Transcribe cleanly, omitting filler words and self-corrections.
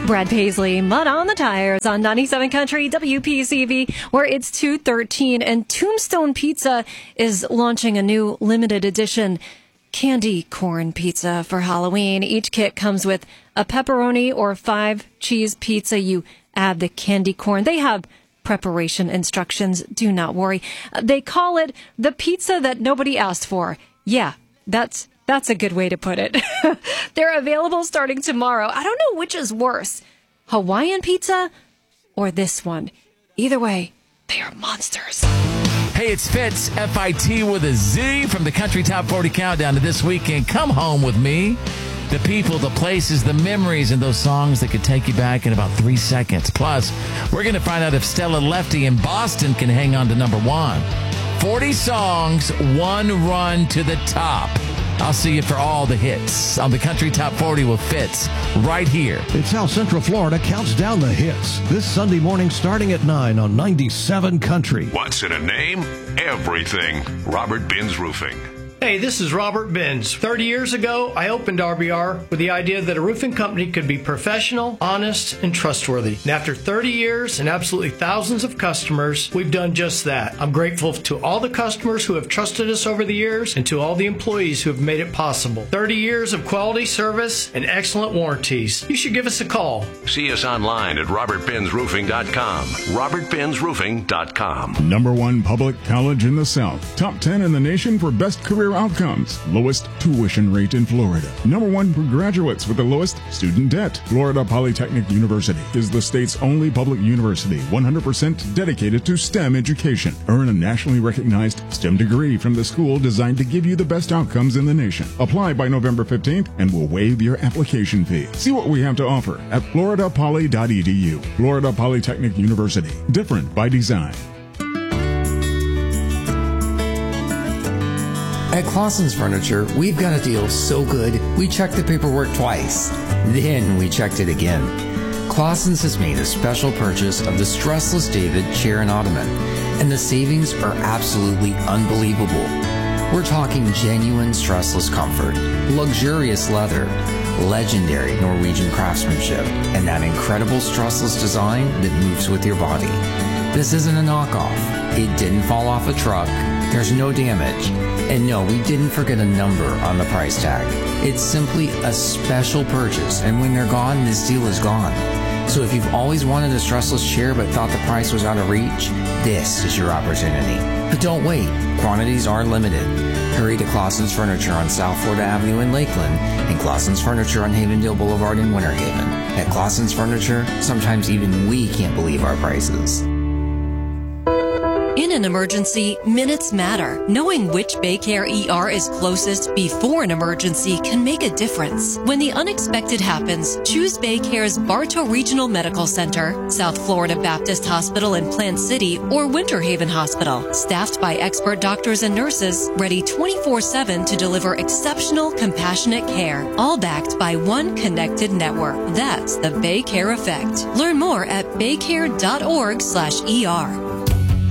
Brad Paisley, Mud on the Tires on 97 Country WPCV, where it's 2:13, and Tombstone Pizza is launching a new limited edition candy corn pizza for Halloween. Each kit comes with a pepperoni or 5-cheese pizza. You add the candy corn. They have preparation instructions. Do not worry. They call it the pizza that nobody asked for. Yeah, that's a good way to put it. They're available starting tomorrow. I don't know which is worse, Hawaiian pizza or this one. Either way, they are monsters. Hey, it's Fitz, F-I-T with a Z, from the Country Top 40 Countdown to this weekend. Come home with me. The people, the places, the memories, and those songs that could take you back in about 3 seconds. Plus, we're going to find out if Stella Lefty in Boston can hang on to number one. 40 songs, one run to the top. I'll see you for all the hits on the Country Top 40 with Fitz right here. It's how Central Florida counts down the hits. This Sunday morning starting at 9 on 97 Country. What's in a name? Everything. Robert Binns Roofing. Hey, this is Robert Binns. 30 years ago, I opened RBR with the idea that a roofing company could be professional, honest, and trustworthy. And after 30 years and absolutely thousands of customers, we've done just that. I'm grateful to all the customers who have trusted us over the years and to all the employees who have made it possible. 30 years of quality service and excellent warranties. You should give us a call. See us online at robertbinnsroofing.com. robertbinnsroofing.com. Number one public college in the South. Top 10 in the nation for best career outcomes. Lowest tuition rate in Florida. Number one for graduates with the lowest student debt. Florida Polytechnic University is the state's only public university 100% dedicated to STEM education. Earn a nationally recognized STEM degree from the school designed to give you the best outcomes in the nation. Apply by November 15th and we'll waive your application fee. See what we have to offer at floridapoly.edu. Florida Polytechnic University. Different by design. At Clausen's Furniture, we've got a deal so good, we checked the paperwork twice. Then we checked it again. Clausen's has made a special purchase of the Stressless David chair and ottoman, and the savings are absolutely unbelievable. We're talking genuine stressless comfort, luxurious leather, legendary Norwegian craftsmanship, and that incredible stressless design that moves with your body. This isn't a knockoff. It didn't fall off a truck. There's no damage. And no, we didn't forget a number on the price tag. It's simply a special purchase, and when they're gone, this deal is gone. So if you've always wanted a stressless chair but thought the price was out of reach, this is your opportunity. But don't wait. Quantities are limited. Hurry to Clausen's Furniture on South Florida Avenue in Lakeland and Clausen's Furniture on Havendale Boulevard in Winter Haven. At Clausen's Furniture, sometimes even we can't believe our prices. In an emergency, minutes matter. Knowing which Baycare ER is closest before an emergency can make a difference. When the unexpected happens, choose Baycare's Bartow Regional Medical Center, South Florida Baptist Hospital in Plant City, or Winter Haven Hospital. Staffed by expert doctors and nurses, ready 24/7 to deliver exceptional, compassionate care. All backed by one connected network. That's the Baycare effect. Learn more at baycare.org/ER.